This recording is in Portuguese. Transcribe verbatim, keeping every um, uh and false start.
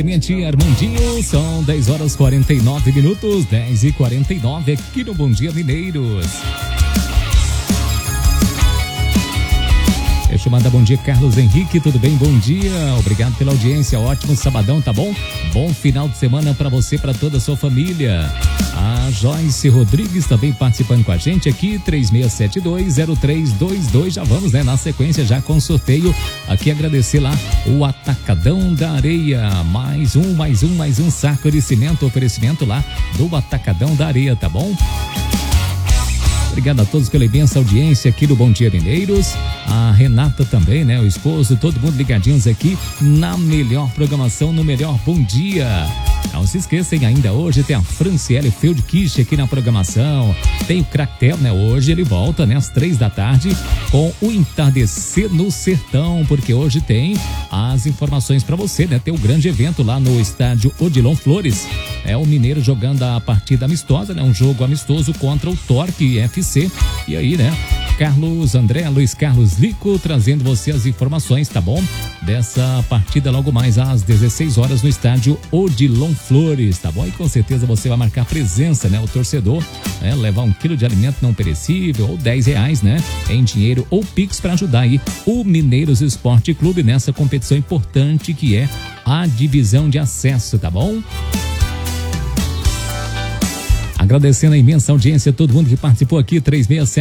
Minha tia Armandinho, são dez horas e quarenta e nove minutos, dez e quarenta e nove aqui no Bom Dia Mineiros. Deixa eu mandar bom dia, Carlos Henrique, tudo bem? Bom dia, obrigado pela audiência, ótimo sabadão, tá bom? Bom final de semana pra você, pra toda a sua família. A Joyce Rodrigues também participando com a gente aqui, três seis sete dois zero três dois dois, já vamos, né, na sequência já com sorteio, aqui agradecer lá o Atacadão da Areia, mais um, mais um, mais um saco de cimento, oferecimento lá do Atacadão da Areia, tá bom? Obrigado a todos pela imensa audiência aqui do Bom Dia Mineiros. A Renata também, né? O esposo, todo mundo ligadinhos aqui na melhor programação, no melhor Bom Dia. Não se esqueçam, ainda hoje tem a Franciele Feldkirch aqui na programação. Tem o Cractel, né? Hoje ele volta, né? Às três da tarde com o Entardecer no Sertão, porque hoje tem as informações para você, né? Tem o grande evento lá no estádio Odilon Flores. É o Mineiro jogando a partida amistosa, né? Um jogo amistoso contra o Torque F C. E aí, né? Carlos André, Luiz Carlos Lico, trazendo você as informações, tá bom? Dessa partida logo mais às dezesseis horas no estádio Odilon Flores, tá bom? E com certeza você vai marcar presença, né? O torcedor, né? Levar um quilo de alimento não perecível ou dez reais, né? Em dinheiro ou Pix para ajudar aí o Mineiros Esporte Clube nessa competição importante que é a divisão de acesso, tá bom? Agradecendo a imensa audiência, todo mundo que participou aqui, três seis sete